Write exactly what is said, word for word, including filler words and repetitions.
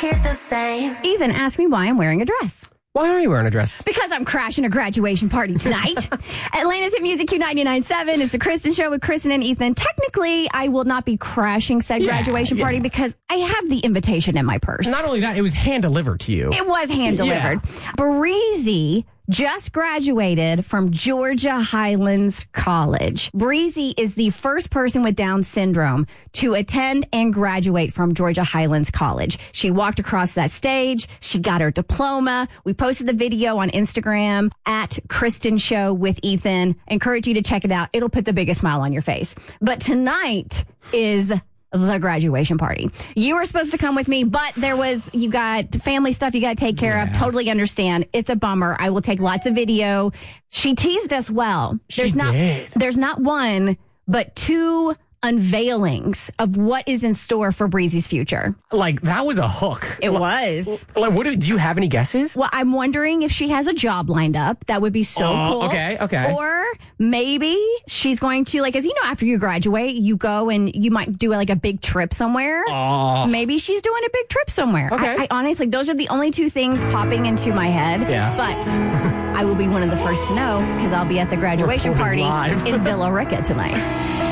here the same. Ethan asked me why I'm wearing a dress. Why are you wearing a dress? Because I'm crashing a graduation party tonight. Atlanta's Hit Music Q ninety-nine point seven is the Kristen Show with Kristen and Ethan. Technically, I will not be crashing said Yeah, graduation yeah. party because I have the invitation in my purse. Not only that, it was hand delivered to you. It was hand delivered. Yeah. Breezy just graduated from Georgia Highlands College. Breezy is the first person with Down syndrome to attend and graduate from Georgia Highlands College. She walked across that stage. She got her diploma. We posted the video on Instagram at Kristen Show with Ethan. Encourage you to check it out. It'll put the biggest smile on your face. But tonight is the graduation party. You were supposed to come with me, but there was, you got family stuff you got to take care Yeah. of. Totally understand. It's a bummer. I will take lots of video. She teased us well. She There's not, did. There's not one, but two unveilings of what is in store for Breezy's future. Like, that was a hook. It was. Like, what do, do you have any guesses? Well, I'm wondering if she has a job lined up. That would be so Oh, cool. okay, okay. Or maybe she's going to, like, as you know, after you graduate, you go and you might do like a big trip somewhere. Oh. Maybe she's doing a big trip somewhere. Okay. I, I honestly, those are the only two things popping into my head. Yeah. But I will be one of the first to know because I'll be at the graduation Recording party live. in Villa Rica tonight.